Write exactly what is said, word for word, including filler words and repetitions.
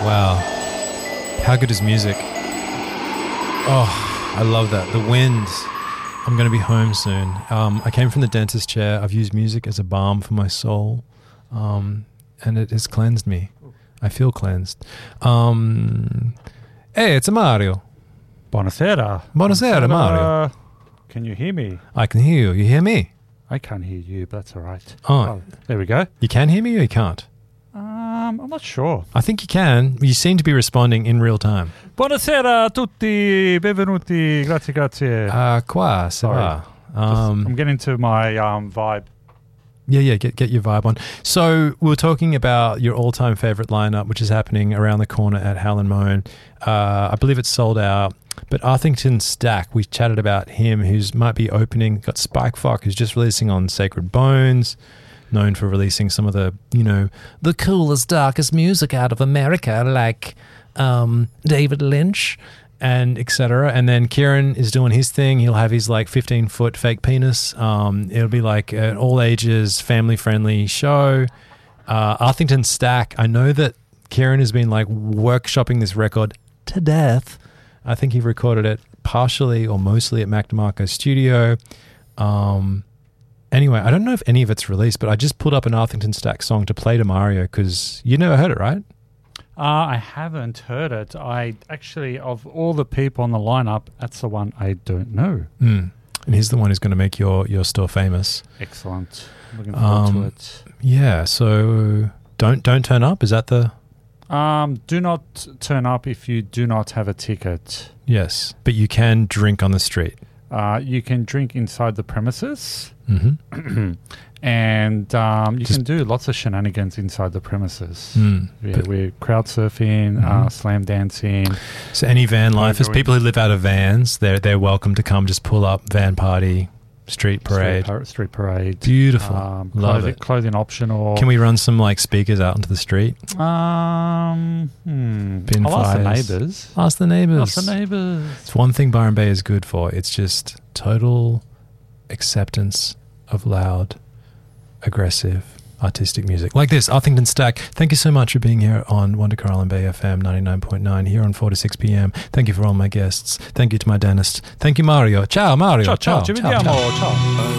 Wow. How good is music? Oh, I love that. The wind. I'm going to be home soon. Um, I came from the dentist chair. I've used music as a balm for my soul, um, and it has cleansed me. I feel cleansed. Um, hey, it's Mario. Buonasera. Buonasera, Mario. Can you hear me? I can hear you. You hear me? I can't hear you, but that's all right. Oh. oh there we go. You can hear me or you can't? Um, I'm not sure. I think you can. You seem to be responding in real time. Buonasera a tutti, benvenuti, grazie, grazie. Uh, qua, ça va. Um, I'm getting to my um, vibe. Yeah, yeah, get get your vibe on. So we were talking about your all-time favorite lineup, which is happening around the corner at Howlin' Moan. Uh, I believe it's sold out. But Arthington Stack, we chatted about him, who's might be opening. Got Spike Fock, who's just releasing on Sacred Bones, known for releasing some of the, you know, the coolest, darkest music out of America, like um, David Lynch and et cetera. And then Kieran is doing his thing. He'll have his like fifteen foot fake penis. Um, it'll be like an all ages, family friendly show. Uh, Arthington Stack, I know that Kieran has been like workshopping this record to death. I think he recorded it partially or mostly at Mac DeMarco's studio. Um, anyway, I don't know if any of it's released, but I just pulled up an Arthington Stack song to play to Mario because you never heard it, right? Uh, I haven't heard it. I actually, of all the people on the lineup, that's the one I don't know. Mm. And he's the one who's going to make your, your store famous. Excellent. Looking forward um, to it. Yeah, so don't don't turn up. Is that the... Um, do not turn up if you do not have a ticket. Yes, but you can drink on the street. Uh, you can drink inside the premises. Mm-hmm. And um, you Just, can do lots of shenanigans inside the premises. Mm, yeah, we're crowd surfing, mm-hmm. uh, slam dancing. So any van lifers, people who live out of vans, they're they're welcome to come just pull up, van party, street parade. Street, par- street parade. Beautiful. Um, Love clothing, it. Clothing optional. Can we run some like speakers out into the street? Um, hmm. Bin I'll ask the fires. neighbours. Ask the neighbours. Ask the neighbours. It's one thing Byron Bay is good for. It's just total acceptance of loud, aggressive, artistic music. Like this, Arthington Stack. Thank you so much for being here on Wonder Carlin Bay F M ninety-nine point nine here on four to six p.m. Thank you for all my guests. Thank you to my dentist. Thank you, Mario. Ciao, Mario. Ciao, ciao. Ciao, Ci ciao, vediamo. ciao. Ciao.